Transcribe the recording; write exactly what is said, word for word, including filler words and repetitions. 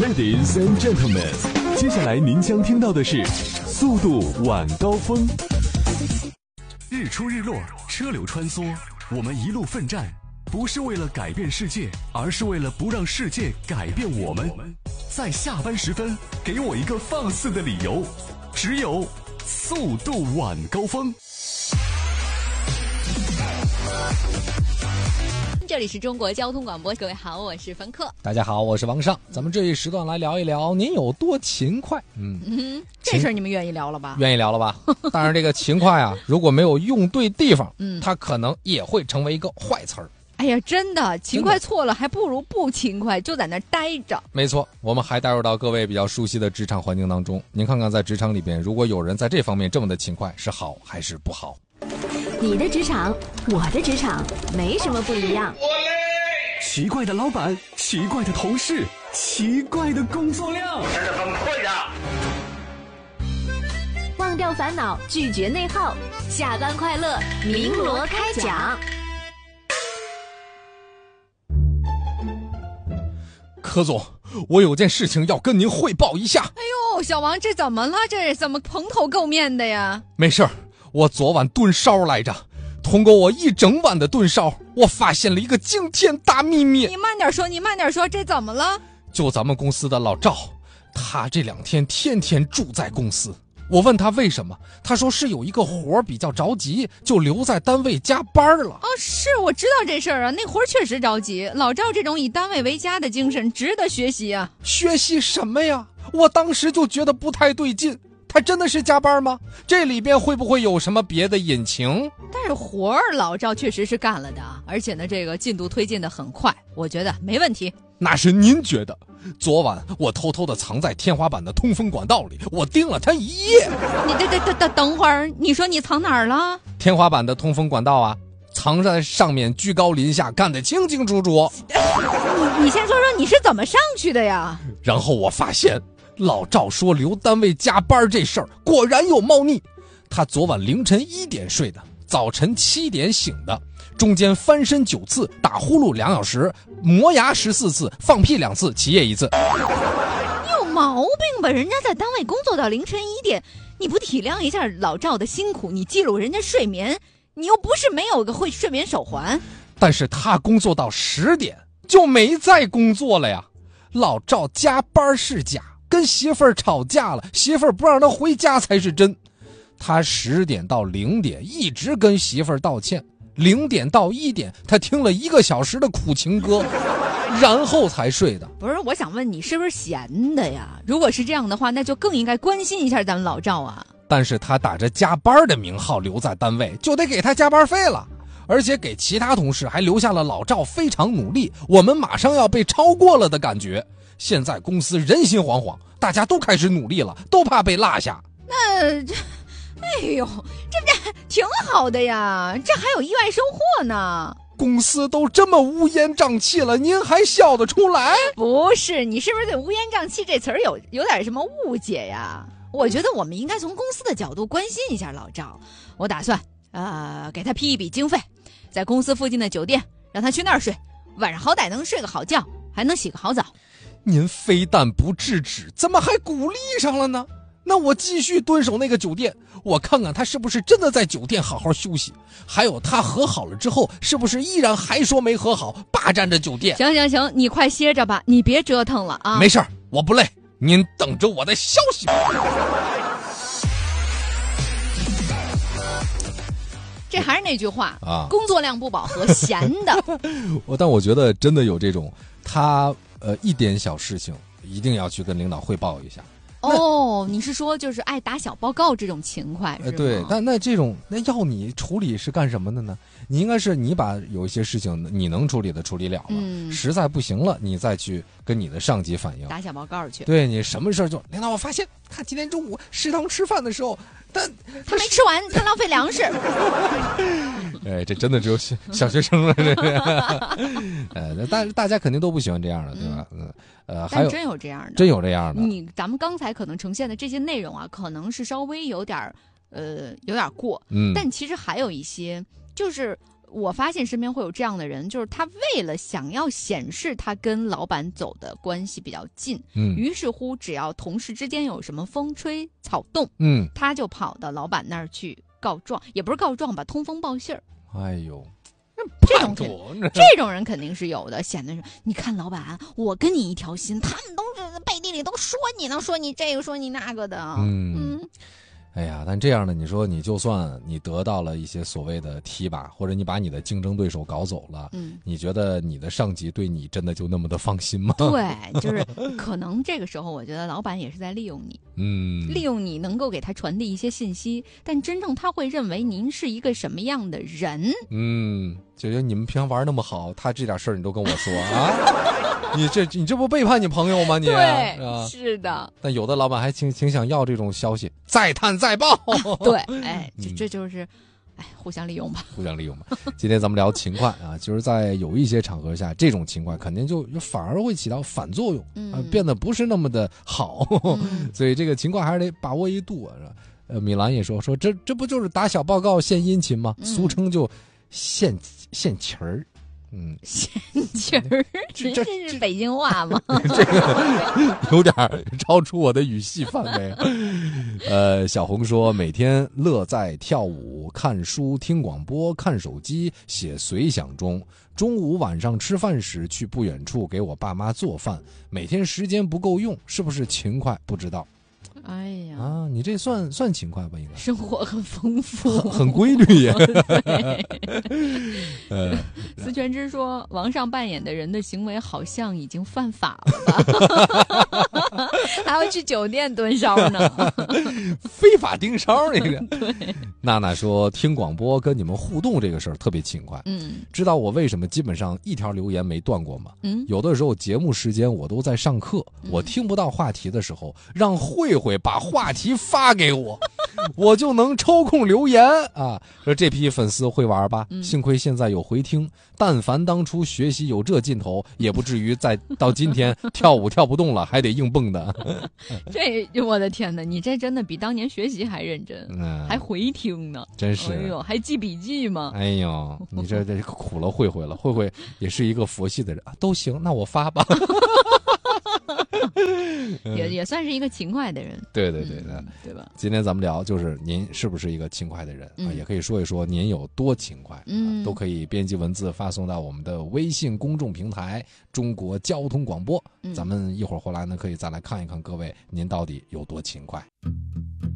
Ladies and gentlemen， 接下来您将听到的是速度晚高峰。日出日落，车流穿梭，我们一路奋战，不是为了改变世界，而是为了不让世界改变我们。在下班时分，给我一个放肆的理由，只有速度晚高峰。 这里是中国交通广播，各位好，我是冯克。 大家好，我是王尚。咱们这一时段来聊一聊您有多勤快。嗯嗯，这事儿你们愿意聊了吧？ 愿意聊了吧？当然，这个勤快啊，如果没有用对地方，嗯，它可能也会成为一个坏词儿。 哎呀，真的，勤快错了，还不如不勤快，就在那儿待着。 没错，我们还带入到各位比较熟悉的职场环境当中。您看看，在职场里边，如果有人在这方面这么的勤快，是好还是不好？ 你的职场，我的职场，没什么不一样。 奇怪的老板，奇怪的同事，奇怪的工作量，真的很会的。忘掉烦恼，拒绝内耗，下班快乐，鸣锣开讲。 柯总，我有件事情要跟您汇报一下。 哎呦，小王，这怎么了？这怎么蓬头垢面的呀？ 没事儿，我昨晚炖烧来着。通过我一整晚的炖烧，我发现了一个惊天大秘密。 你慢点说，你慢点说，这怎么了？ 就咱们公司的老赵，他这两天天天住在公司。我问他为什么，他说是有一个活比较着急，就留在单位加班了。 哦，是，我知道这事儿啊，那活确实着急。老赵这种以单位为家的精神值得学习啊。 学习什么呀？我当时就觉得不太对劲。他真的是加班吗？这里边会不会有什么别的隐情？ 但是活儿老赵确实是干了的，而且呢，这个进度推进的很快，我觉得没问题。 那是您觉得？昨晚我偷偷的藏在天花板的通风管道里，我盯了他一夜。 你等等等等等会儿，你说你藏哪儿了？ 天花板的通风管道啊，藏在上面，居高临下，干得清清楚楚。 你你先说说你是怎么上去的呀？ 然后我发现。老赵说留单位加班这事儿果然有猫腻。他昨晚凌晨一点睡的，早晨七点醒的，中间翻身九次，打呼噜两小时，磨牙十四次，放屁两次，起夜一次。 你有毛病吧？人家在单位工作到凌晨一点，你不体谅一下老赵的辛苦，你记录人家睡眠，你又不是没有个会睡眠手环。 但是他工作到十点就没再工作了呀。老赵加班是假。跟媳妇儿吵架了，媳妇儿不让他回家才是真。他十点到零点一直跟媳妇儿道歉，零点到一点他听了一个小时的苦情歌，然后才睡的。 不是，我想问你是不是闲的呀？如果是这样的话，那就更应该关心一下咱们老赵啊。 但是他打着加班的名号留在单位，就得给他加班费了，而且给其他同事还留下了老赵非常努力，我们马上要被超过了的感觉。现在公司人心惶惶，大家都开始努力了，都怕被落下。 那这，哎呦，这这挺好的呀，这还有意外收获呢。 公司都这么乌烟瘴气了，您还笑得出来？ 不是，你是不是对乌烟瘴气这词儿有有点什么误解呀？我觉得我们应该从公司的角度关心一下老赵。我打算呃给他批一笔经费，在公司附近的酒店让他去那儿睡，晚上好歹能睡个好觉，还能洗个好澡。 您非但不制止，怎么还鼓励上了呢？那我继续蹲守那个酒店，我看看他是不是真的在酒店好好休息，还有他和好了之后是不是依然还说没和好，霸占着酒店。 行行行，你快歇着吧，你别折腾了啊。 没事儿，我不累，您等着我的消息。 这还是那句话啊， 工作量不饱和，闲的。 我但我觉得真的有这种，他呃一点小事情一定要去跟领导汇报一下。 哦，你是说就是爱打小报告这种勤快是吗？ 对，但那这种那要你处理是干什么的呢？你应该是你把有一些事情你能处理的处理了了，嗯，实在不行了，你再去跟你的上级反映， 打小报告去。 对，你什么事就领导，我发现他今天中午食堂吃饭的时候，他他没吃完，他浪费粮食。 哎，这真的只有小小学生了，这个。呃，大大家肯定都不喜欢这样的，对吧？嗯，呃，还有真有这样的， 真有这样的。 你咱们刚才可能呈现的这些内容啊，可能是稍微有点呃有点过，嗯，但其实还有一些就是我发现身边会有这样的人，就是他为了想要显示他跟老板走的关系比较近， 嗯于是乎只要同事之间有什么风吹草动， 嗯， 他就跑到老板那儿去告状，也不是告状吧，通风报信儿。 哎呦， 这种肯多这种人肯定是有的，显得是你看老板，我跟你一条心，他们都是背地里都说你呢，说你这个说你那个的。 嗯。 嗯哎呀，但这样呢，你说你就算你得到了一些所谓的提拔，或者你把你的竞争对手搞走了， 嗯， 你觉得你的上级对你真的就那么的放心吗？ 对，就是可能这个时候，我觉得老板也是在利用你， 嗯， 利用你能够给他传递一些信息，但真正他会认为您是一个什么样的人。 嗯，觉得你们平常玩那么好，他这点事儿你都跟我说啊？你这你这不背叛你朋友吗？你对， 啊， 是的， 但有的老板还挺挺想要这种消息，再探再报。 对，哎，这嗯这就是，哎，互相利用吧。 互相利用吧。今天咱们聊勤快啊，就是在有一些场合下，这种勤快肯定就反而会起到反作用， 嗯啊，变得不是那么的好。 嗯所以这个勤快还是得把握一度啊。是吧呃，米兰也说说这这不就是打小报告献殷勤吗？ 嗯俗称就献献情儿。嗯， 气儿， 这这是北京话吗？ 这个有点超出我的语系范围。呃，小红说每天乐在跳舞、看书、听广播、看手机、写随想中。中午晚上吃饭时去不远处给我爸妈做饭，每天时间不够用，是不是勤快？不知道哎呀， 啊，你这算算勤快吧？应该生活很丰富， 很很规律耶。 对呃， 思全之说，王上扮演的人的行为好像已经犯法了吧？还要去酒店蹲梢呢。 非法盯梢那个。娜娜说听广播跟你们互动这个事儿特别勤快。 嗯知道我为什么基本上一条留言没断过吗？ 嗯， 有的时候节目时间我都在上课，我听不到话题的时候，让慧慧把话题发给我，我就能抽空留言啊。说这批粉丝会玩吧？ 嗯幸亏现在有回听，但凡当初学习有这劲头，也不至于再到今天跳舞跳不动了，还得硬蹦的。 这我的天哪，你这真的比当年学习还认真， 嗯， 还回听呢。 真是。 哎呦，还记笔记吗？ 哎呦，你这这苦了慧慧了，慧慧也是一个佛系的人啊，都行，那我发吧。 也也算是一个勤快的人， 对对对对， 嗯对吧？ 今天咱们聊就是您是不是一个勤快的人啊？ 嗯也可以说一说您有多勤快， 嗯啊，都可以编辑文字发送到我们的微信公众平台中国交通广播。 嗯咱们一会儿回来呢，可以再来看一看各位您到底有多勤快。